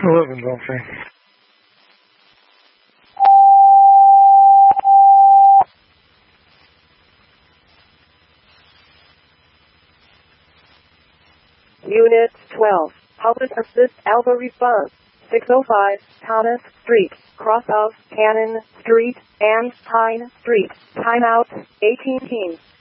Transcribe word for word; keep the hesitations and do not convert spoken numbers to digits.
eleven, Belfry. Unit twelve, Public Assist Alpha Response, six oh five Thomas Street, cross of Cannon Street and Pine Street, timeout eighteen.